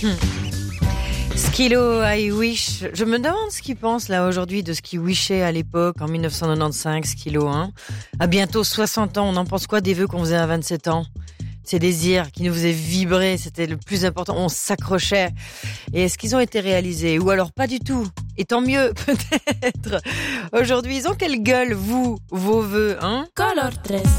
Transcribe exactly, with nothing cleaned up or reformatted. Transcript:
Skilo, I Wish. Je me demande ce qu'il pense là aujourd'hui de ce qu'il wishait à l'époque, en dix-neuf cent quatre-vingt-quinze, Skilo. Hein. À bientôt soixante ans, on en pense quoi des vœux qu'on faisait à vingt-sept ans? Ces désirs qui nous faisaient vibrer, c'était le plus important, on s'accrochait. Et est-ce qu'ils ont été réalisés? Ou alors pas du tout? Et tant mieux, peut-être. Aujourd'hui, ils ont quelle gueule, vous, vos vœux, hein? Color tres.